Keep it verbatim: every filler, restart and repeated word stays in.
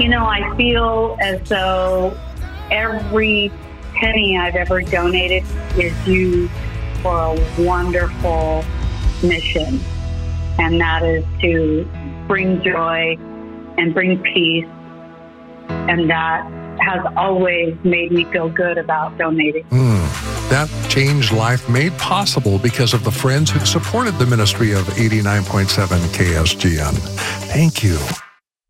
You know, I feel as though every penny I've ever donated is used for a wonderful mission, and that is to bring joy and bring peace, and that has always made me feel good about donating. Mm, that changed life made possible because of the friends who supported the ministry of eighty-nine point seven K S G N. Thank you.